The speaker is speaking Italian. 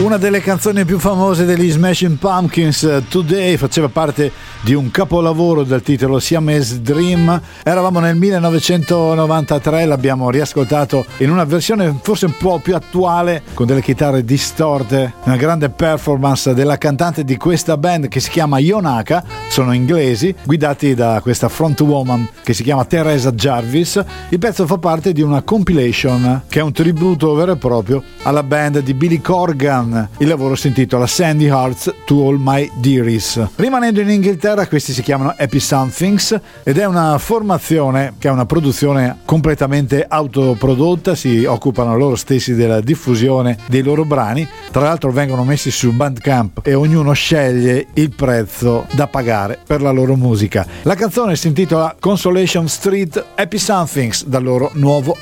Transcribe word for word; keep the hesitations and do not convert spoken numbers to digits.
Una delle canzoni più famose degli Smashing Pumpkins, Today, faceva parte di un capolavoro dal titolo Siamese Dream. Eravamo nel millenovecentonovantatré, l'abbiamo riascoltato in una versione forse un po' più attuale, con delle chitarre distorte, una grande performance della cantante di questa band che si chiama Yonaka, sono inglesi, guidati da questa frontwoman che si chiama Teresa Jarvis. Il pezzo fa parte di una compilation che è un tributo vero e proprio alla band di Billy Corgan. Il lavoro si intitola Sandy Hearts to All My Dearies. Rimanendo in Inghilterra, questi si chiamano Happy Somethings ed è una formazione che ha una produzione completamente autoprodotta, si occupano loro stessi della diffusione dei loro brani, tra l'altro vengono messi su Bandcamp e ognuno sceglie il prezzo da pagare per la loro musica. La canzone si intitola Consolation Street, Happy Somethings, dal loro nuovo